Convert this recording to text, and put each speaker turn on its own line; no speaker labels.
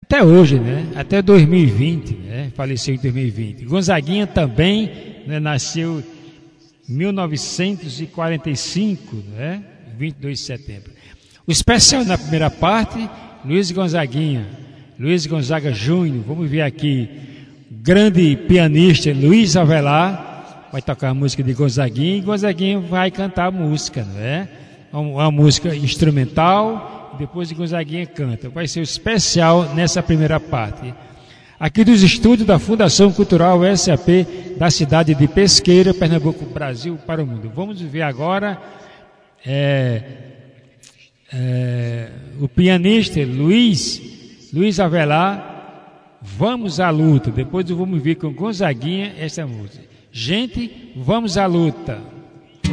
até hoje, né? Até 2020, né? Faleceu em 2020. Gonzaguinha também, né? Nasceu em 1945, né? 22 de setembro. O especial na primeira parte, Luiz Gonzaguinha, Luiz Gonzaga Júnior. Vamos ver aqui, grande pianista Luiz Avelar vai tocar a música de Gonzaguinha e Gonzaguinha vai cantar a música, não é? Uma música instrumental, depois de Gonzaguinha canta. Vai ser o especial nessa primeira parte. Aqui dos estúdios da Fundação Cultural SAP da cidade de Pesqueira, Pernambuco, Brasil para o mundo. Vamos ver agora o pianista Luiz Avelar, Vamos à Luta. Depois vamos ver com Gonzaguinha essa música. Gente, vamos à luta.